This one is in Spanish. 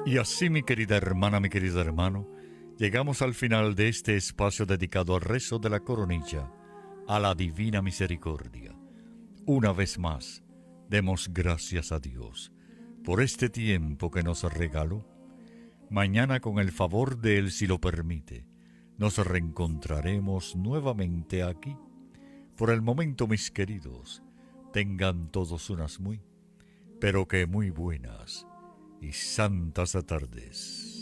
Y así, mi querida hermana, mi querido hermano, llegamos al final de este espacio dedicado al rezo de la coronilla, a la divina misericordia. Una vez más, demos gracias a Dios por este tiempo que nos regaló. Mañana, con el favor de Él, si lo permite, nos reencontraremos nuevamente aquí. Por el momento, mis queridos, tengan todos unas muy, pero que muy buenas y santas tardes.